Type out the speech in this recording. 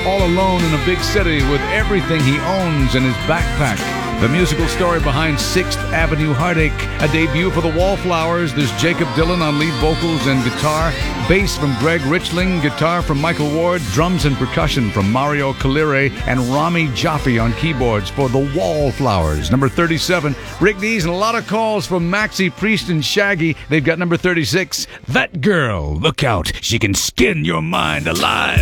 all alone in a big city with everything he owns in his backpack. The musical story behind 6th Avenue Heartache, a debut for the Wallflowers. There's Jacob Dylan on lead vocals and guitar, bass from Greg Richling, guitar from Michael Ward, drums and percussion from Mario Calire, and Rami Jaffe on keyboards for the Wallflowers. Number 37, Rick Dees, and a lot of calls from Maxi Priest and Shaggy. They've got number 36, That Girl, Look Out, She Can Skin Your Mind Alive.